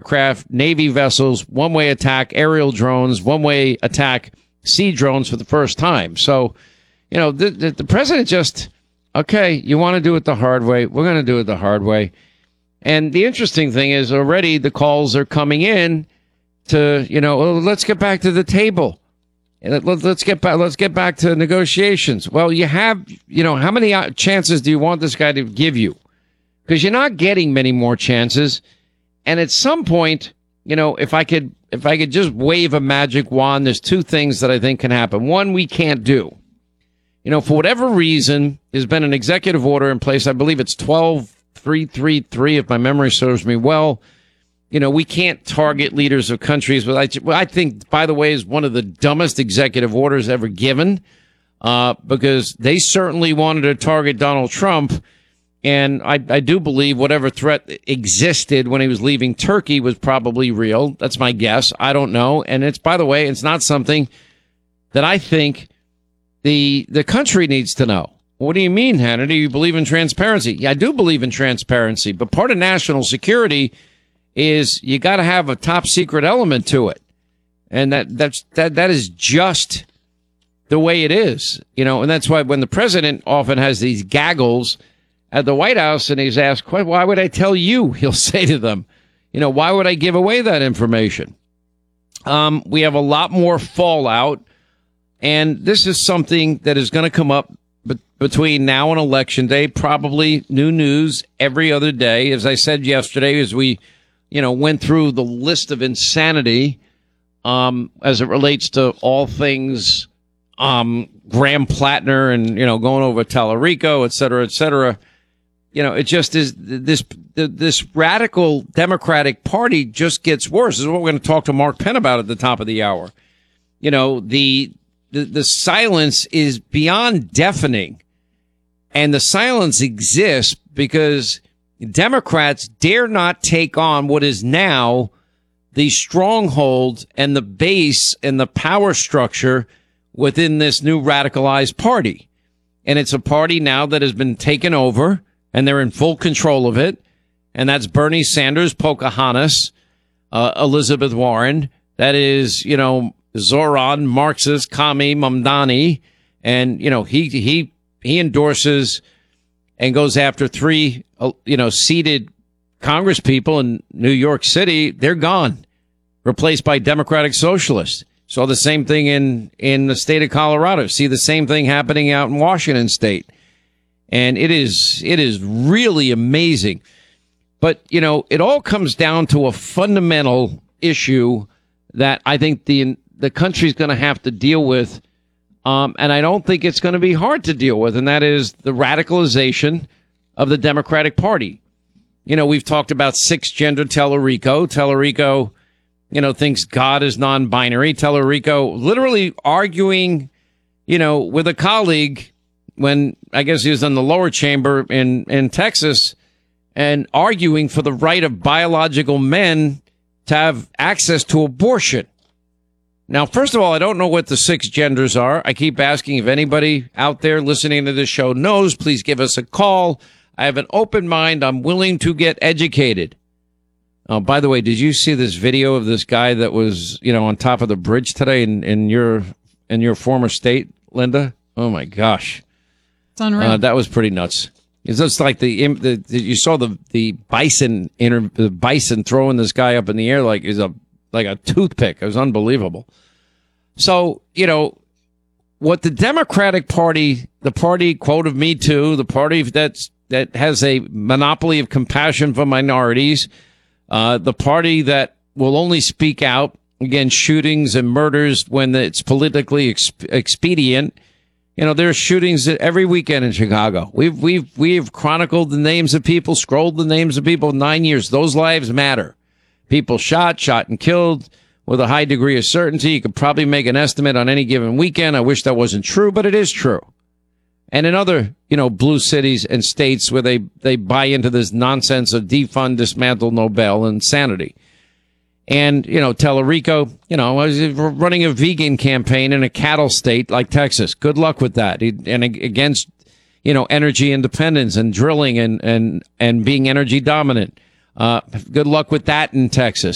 aircraft, Navy vessels, one-way attack, aerial drones, one-way attack, sea drones for the first time. So, the president just, okay, you want to do it the hard way. We're going to do it the hard way. And the interesting thing is already the calls are coming in to, let's get back to the table. Let's get back to negotiations. Well, you have, how many chances do you want this guy to give you? Because you're not getting many more chances. And at some point, if I could just wave a magic wand, there's two things that I think can happen. One, we can't do. For whatever reason, there's been an executive order in place. I believe it's 12333, if my memory serves me well. We can't target leaders of countries, but I think, by the way, is one of the dumbest executive orders ever given, because they certainly wanted to target Donald Trump. And I do believe whatever threat existed when he was leaving Turkey was probably real. That's my guess. I don't know. And it's, by the way, it's not something that I think the country needs to know. What do you mean, Hannity? You believe in transparency? Yeah, I do believe in transparency, but part of national security is you got to have a top secret element to it. And that is just the way it is, and that's why when the president often has these gaggles at the White House and he's asked, why would I tell you? He'll say to them, why would I give away that information? We have a lot more fallout, and this is something that is going to come up between now and Election Day, probably new news every other day. As I said yesterday, as we went through the list of insanity as it relates to all things Graham Plattner and, going over Tallarico, et cetera, et cetera. It just is this radical Democratic Party just gets worse. This is what we're going to talk to Mark Penn about at the top of the hour. The silence is beyond deafening, and the silence exists because Democrats dare not take on what is now the stronghold and the base and the power structure within this new radicalized party. And it's a party now that has been taken over, and they're in full control of it. And that's Bernie Sanders, Pocahontas, Elizabeth Warren. That is, Zoran, Marxist, Kami, Mamdani. And, he endorses and goes after three, seated Congress people in New York City. They're gone, replaced by Democratic Socialists. Saw the same thing in the state of Colorado. See the same thing happening out in Washington State. And it is really amazing. But, it all comes down to a fundamental issue that I think the country's going to have to deal with. And I don't think it's going to be hard to deal with. And that is the radicalization of the Democratic Party. We've talked about six-gender Tellerico. Tellerico, thinks God is non-binary. Tellerico literally arguing, with a colleague when I guess he was in the lower chamber in Texas and arguing for the right of biological men to have access to abortion. Now, first of all, I don't know what the six genders are. I keep asking if anybody out there listening to this show knows, please give us a call. I have an open mind. I'm willing to get educated. Oh, by the way, did you see this video of this guy that was, on top of the bridge today in your former state, Linda? Oh my gosh. It's unreal. That was pretty nuts. It's just like you saw the bison throwing this guy up in the air like a toothpick. It was unbelievable. So, what the Democratic Party, the party, quote of Me Too, the party that has a monopoly of compassion for minorities, the party that will only speak out against shootings and murders when it's politically expedient. There are shootings every weekend in Chicago. We've chronicled the names of people, scrolled the names of people 9 years. Those lives matter. People shot and killed with a high degree of certainty. You could probably make an estimate on any given weekend. I wish that wasn't true, but it is true. And in other, blue cities and states where they buy into this nonsense of defund, dismantle, Nobel insanity. And, Tellerico, was running a vegan campaign in a cattle state like Texas. Good luck with that. And against, energy independence and drilling and being energy dominant. Good luck with that in Texas.